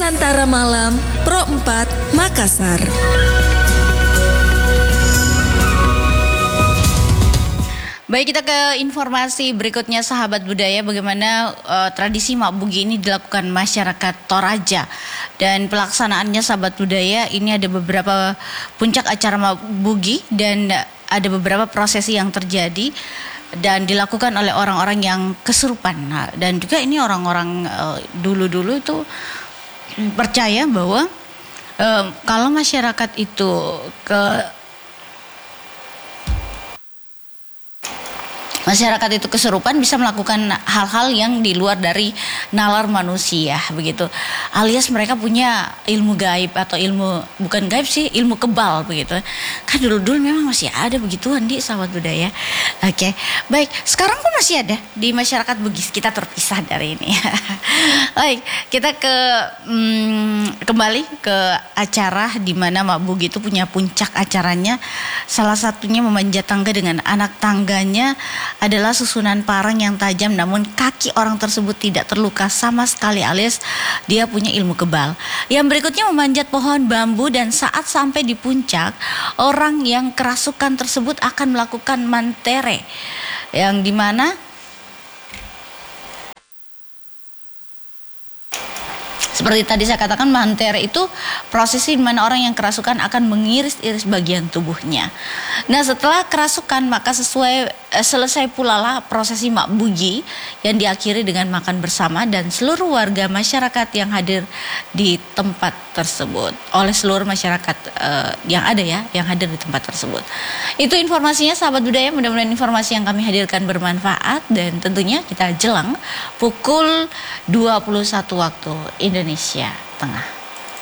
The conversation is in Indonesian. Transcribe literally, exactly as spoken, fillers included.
Nusantara Malam Pro empat Makassar. Baik, kita ke informasi berikutnya sahabat budaya, bagaimana uh, tradisi Mak Bugi ini dilakukan masyarakat Toraja. Dan pelaksanaannya sahabat budaya, ini ada beberapa puncak acara Mak Bugi dan ada beberapa prosesi yang terjadi dan dilakukan oleh orang-orang yang kesurupan. Nah, dan juga ini orang-orang uh, dulu-dulu itu percaya bahwa uh, kalau masyarakat itu ke Masyarakat itu kesurupan bisa melakukan hal-hal yang di luar dari nalar manusia, begitu. Alias mereka punya ilmu gaib atau ilmu, bukan gaib sih, ilmu kebal, begitu. Kan dulu-dulu memang masih ada begituan di sahabat budaya. Oke, baik. Sekarang pun masih ada di masyarakat Bugis. Kita terpisah dari ini. Baik, kita ke hmm, kembali ke acara di mana Mak Bugi itu punya puncak acaranya. Salah satunya memanjat tangga dengan anak tangganya adalah susunan parang yang tajam, namun kaki orang tersebut tidak terluka sama sekali, alias dia punya ilmu kebal. Yang berikutnya memanjat pohon bambu, dan saat sampai di puncak, orang yang kerasukan tersebut akan melakukan mantere, yang dimana seperti tadi saya katakan, mantere itu prosesi di mana orang yang kerasukan akan mengiris-iris bagian tubuhnya. Nah, setelah kerasukan maka sesuai eh, selesai pula lah prosesi Mak Bugi yang diakhiri dengan makan bersama dan seluruh warga masyarakat yang hadir di tempat tersebut, oleh seluruh masyarakat eh, yang ada ya, yang hadir di tempat tersebut. Itu informasinya sahabat budaya, mudah-mudahan informasi yang kami hadirkan bermanfaat dan tentunya kita jelang pukul dua puluh satu waktu Indonesia Tengah.